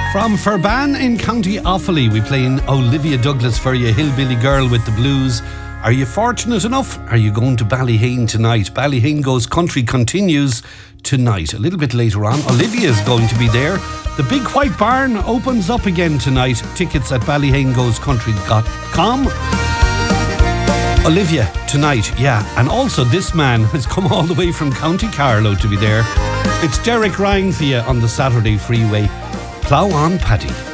From Ferban in County Offaly, we playing Olivia Douglas for you, Hillbilly Girl with the Blues. Are you fortunate enough? Are you going to Ballyhane tonight? Ballyhane Goes Country continues tonight. A little bit later on, Olivia's going to be there. The Big White Barn opens up again tonight. Tickets at ballyhanegoescountry.com. Olivia tonight, yeah. And also this man has come all the way from County Carlow to be there. It's Derek Ryan for you on the Saturday Freeway. Plough on, Paddy.